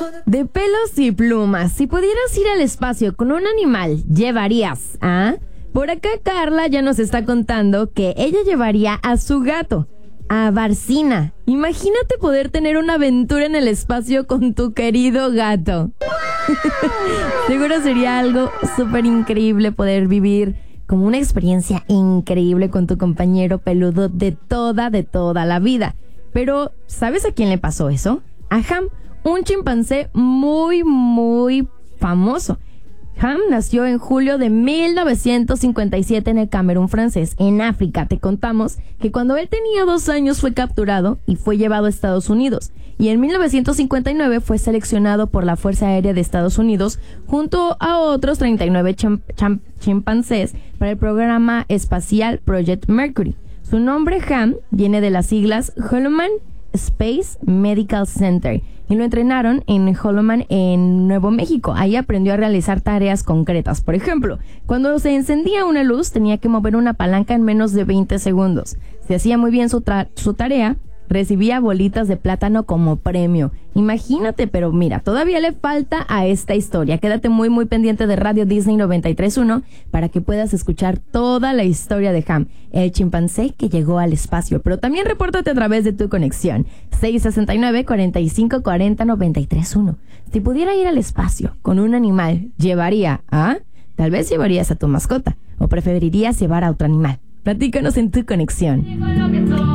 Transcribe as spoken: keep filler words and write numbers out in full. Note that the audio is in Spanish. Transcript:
De pelos y plumas, si pudieras ir al espacio con un animal, ¿llevarías? ¿Ah? Por acá Carla ya nos está contando que ella llevaría a su gato, a Barcina. Imagínate poder tener una aventura en el espacio con tu querido gato. Seguro sería algo súper increíble poder vivir como una experiencia increíble con tu compañero peludo de toda, de toda la vida. Pero, ¿sabes a quién le pasó eso? A Ham, un chimpancé muy, muy famoso. Ham nació en julio de mil novecientos cincuenta y siete en el Camerún francés, en África. Te contamos que cuando él tenía dos años fue capturado y fue llevado a Estados Unidos. Y en mil novecientos cincuenta y nueve fue seleccionado por la Fuerza Aérea de Estados Unidos junto a otros treinta y nueve chim- chim- chimpancés para el programa espacial Project Mercury. Su nombre Ham viene de las siglas Holloman Space Medical Center y lo entrenaron en Holloman en Nuevo México. Ahí aprendió a realizar tareas concretas. Por ejemplo, cuando se encendía una luz tenía que mover una palanca en menos de veinte segundos. Si hacía muy bien su, tra- su tarea, recibía bolitas de plátano como premio. Imagínate, pero mira, todavía le falta a esta historia. Quédate muy muy pendiente de Radio Disney noventa y tres punto uno para que puedas escuchar toda la historia de Ham, el chimpancé que llegó al espacio. Pero también repórtate a través de tu conexión seis sesenta y nueve, cuarenta y cinco, cuarenta, noventa y tres punto uno. Si pudiera ir al espacio con un animal, ¿llevaría a? Tal vez llevarías a tu mascota o preferirías llevar a otro animal. Platícanos en tu conexión.